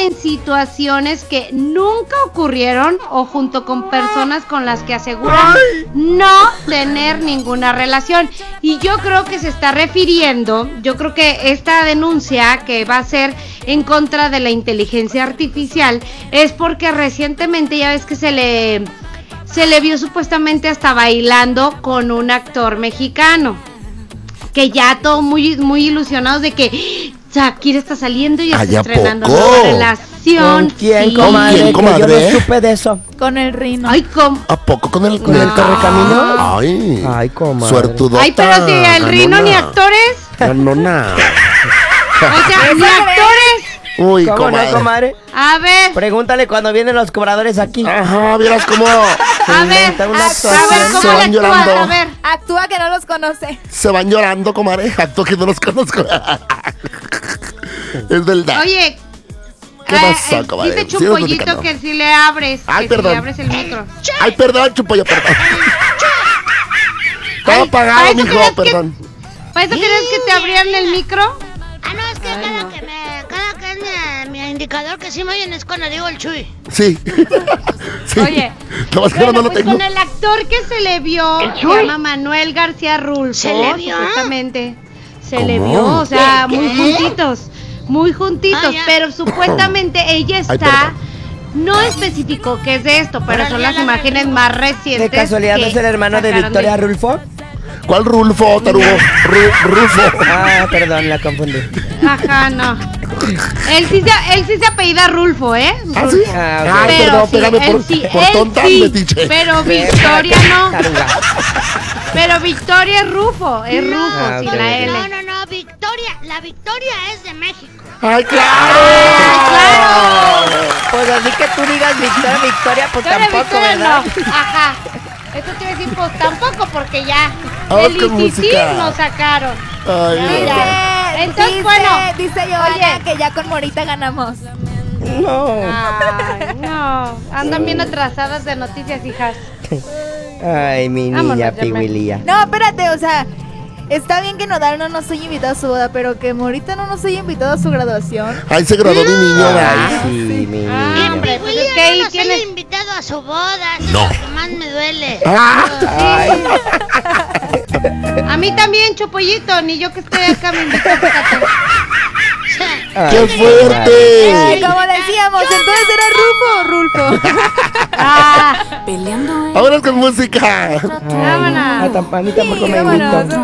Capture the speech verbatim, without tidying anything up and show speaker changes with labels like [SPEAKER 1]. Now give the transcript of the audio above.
[SPEAKER 1] en situaciones que nunca ocurrieron o junto con personas con las que aseguran no tener ninguna relación. Y yo creo que se está refiriendo, yo creo que esta denuncia que va a ser en contra de la inteligencia artificial es porque recientemente ya ves que se le se le vio supuestamente hasta bailando con un actor mexicano, que ya todo muy muy ilusionados de que Shakira está saliendo y está estrenando nueva relación.
[SPEAKER 2] ¿Con quién,
[SPEAKER 1] sí.
[SPEAKER 2] comadre?
[SPEAKER 3] ¿Quién, comadre?
[SPEAKER 2] Que yo no supe de eso.
[SPEAKER 4] Con el Rino.
[SPEAKER 1] Ay, ¿cómo?
[SPEAKER 3] ¿A poco con el,
[SPEAKER 2] ¿Con el Correcaminos?
[SPEAKER 3] Ay,
[SPEAKER 2] Ay, comadre.
[SPEAKER 3] suertudota.
[SPEAKER 1] Ay, pero si el Rino ni actores.
[SPEAKER 3] Ganona.
[SPEAKER 1] O sea, ni actores.
[SPEAKER 3] Uy,
[SPEAKER 2] ¿Cómo
[SPEAKER 3] comadre.
[SPEAKER 2] no, comadre?
[SPEAKER 1] A ver,
[SPEAKER 2] Pregúntale cuando vienen los cobradores aquí.
[SPEAKER 3] Ajá, vieras cómo
[SPEAKER 1] a ver,
[SPEAKER 2] inventa una
[SPEAKER 1] a, a
[SPEAKER 2] actuación.
[SPEAKER 1] ver,
[SPEAKER 3] Se
[SPEAKER 1] ¿cómo
[SPEAKER 3] van
[SPEAKER 1] le actúas?
[SPEAKER 3] llorando.
[SPEAKER 1] A ver.
[SPEAKER 4] Actúa que no los conoce.
[SPEAKER 3] se van llorando, comadre. Acto que no los conozco. Es verdad.
[SPEAKER 1] Oye,
[SPEAKER 3] ¿Qué
[SPEAKER 1] eh,
[SPEAKER 3] pasó,
[SPEAKER 1] eh,
[SPEAKER 3] comadre?
[SPEAKER 1] dice
[SPEAKER 3] Síguenos
[SPEAKER 1] Chupollito
[SPEAKER 3] platicando.
[SPEAKER 1] que si le abres,
[SPEAKER 3] Ay,
[SPEAKER 1] que
[SPEAKER 3] perdón.
[SPEAKER 1] si le abres el micro.
[SPEAKER 3] Ay, perdón, Chupollo, perdón. Estaba
[SPEAKER 1] Ay,
[SPEAKER 3] apagado,
[SPEAKER 1] ¿para eso
[SPEAKER 3] mijo,
[SPEAKER 1] crees que-
[SPEAKER 3] perdón.
[SPEAKER 1] ¿Para eso querías que te abrieran el micro?
[SPEAKER 5] Ah, no, es que
[SPEAKER 1] Ay,
[SPEAKER 5] cada
[SPEAKER 1] no.
[SPEAKER 5] que me, cada que es mi, mi indicador que sí me oyen es cuando digo el chuy.
[SPEAKER 3] Sí. Sí.
[SPEAKER 1] Oye,
[SPEAKER 3] Lo más que ahora
[SPEAKER 1] bueno,
[SPEAKER 3] no lo
[SPEAKER 1] pues
[SPEAKER 3] tengo.
[SPEAKER 1] con el actor que se le vio, se llama Manuel García Rulfo,
[SPEAKER 5] ¿Se le vio?
[SPEAKER 1] supuestamente. Se
[SPEAKER 3] ¿Cómo?
[SPEAKER 1] le vio, o sea,
[SPEAKER 5] ¿Qué?
[SPEAKER 1] muy juntitos, muy juntitos,
[SPEAKER 5] Ah, ya.
[SPEAKER 1] pero supuestamente ella
[SPEAKER 3] Ay,
[SPEAKER 1] está,
[SPEAKER 3] perdón.
[SPEAKER 1] no especificó qué es de esto, pero
[SPEAKER 5] Órale,
[SPEAKER 1] son
[SPEAKER 5] ya
[SPEAKER 1] las
[SPEAKER 5] la
[SPEAKER 1] imágenes
[SPEAKER 5] vi.
[SPEAKER 1] más recientes.
[SPEAKER 2] ¿De casualidad no
[SPEAKER 1] que
[SPEAKER 2] es el hermano de
[SPEAKER 1] sacaron
[SPEAKER 2] Victoria Rulfo?
[SPEAKER 3] ¿Cuál Rulfo, tarugo? Ru- Rufo.
[SPEAKER 2] Ah, perdón, la confundí.
[SPEAKER 1] Ajá, no. Él sí se, él sí se apellida Rulfo, ¿eh?
[SPEAKER 3] ¿Ah, sí?
[SPEAKER 1] Rulfo.
[SPEAKER 2] Ah, ok.
[SPEAKER 3] Ay,
[SPEAKER 1] Pero
[SPEAKER 3] perdón,
[SPEAKER 1] sí,
[SPEAKER 3] pégame
[SPEAKER 1] él
[SPEAKER 3] por,
[SPEAKER 1] sí,
[SPEAKER 3] por
[SPEAKER 1] él
[SPEAKER 3] tonta
[SPEAKER 1] sí,
[SPEAKER 3] metiche.
[SPEAKER 1] pero Victoria no.
[SPEAKER 2] Taruga.
[SPEAKER 1] Pero Victoria es Rufo, es Rufo,
[SPEAKER 2] Ah,
[SPEAKER 1] sin
[SPEAKER 2] ok,
[SPEAKER 1] la
[SPEAKER 2] ok.
[SPEAKER 1] L.
[SPEAKER 5] No, no, no, Victoria, la Victoria es de México.
[SPEAKER 3] ¡Ay, claro!
[SPEAKER 2] Pues así que tú digas Victoria, Victoria, pues
[SPEAKER 1] Victoria,
[SPEAKER 2] tampoco,
[SPEAKER 1] Victoria,
[SPEAKER 2] ¿verdad?
[SPEAKER 1] no. Ajá. Esto te iba a decir, pues tampoco, porque ya.
[SPEAKER 3] Vamos
[SPEAKER 1] el
[SPEAKER 3] con
[SPEAKER 1] I C C
[SPEAKER 3] música.
[SPEAKER 1] nos sacaron.
[SPEAKER 3] Ay,
[SPEAKER 1] Ya,
[SPEAKER 3] Dios.
[SPEAKER 1] ya. Entonces,
[SPEAKER 4] dice,
[SPEAKER 1] bueno.
[SPEAKER 4] dice Giovanna
[SPEAKER 1] oye.
[SPEAKER 4] que ya con Morita ganamos.
[SPEAKER 2] No.
[SPEAKER 1] Ay, no. Andan bien atrasadas de noticias, hijas.
[SPEAKER 2] Ay, mi
[SPEAKER 1] Vámonos,
[SPEAKER 2] niña
[SPEAKER 1] ya me-
[SPEAKER 2] Piguilía.
[SPEAKER 4] No, espérate, o sea, está bien que Nodal no nos haya invitado a su boda, pero que Morita no nos haya invitado a su graduación.
[SPEAKER 3] Ay, se graduó mi niño,
[SPEAKER 2] Ay,
[SPEAKER 3] ¿verdad?
[SPEAKER 2] sí, mi
[SPEAKER 1] Ah,
[SPEAKER 2] niña.
[SPEAKER 1] hombre, pues
[SPEAKER 5] William
[SPEAKER 1] es que ahí
[SPEAKER 5] no nos
[SPEAKER 1] tienes-
[SPEAKER 5] haya invitado a su boda, eso
[SPEAKER 3] No.
[SPEAKER 5] es lo que más me duele.
[SPEAKER 3] Ah,
[SPEAKER 2] Ay,
[SPEAKER 1] A mí también, Chopollito, ni yo que estoy acá me invito, fíjate.
[SPEAKER 2] ay,
[SPEAKER 3] ¡Qué
[SPEAKER 4] Ay,
[SPEAKER 3] fuerte!
[SPEAKER 4] como decíamos, entonces era Rulfo, Rulfo.
[SPEAKER 1] Ah,
[SPEAKER 3] Vámonos con música.
[SPEAKER 2] Ay,
[SPEAKER 1] Vámonos.
[SPEAKER 2] a, tam- a mí tampoco
[SPEAKER 4] Sí,
[SPEAKER 2] me
[SPEAKER 4] vámonos,
[SPEAKER 2] invitó.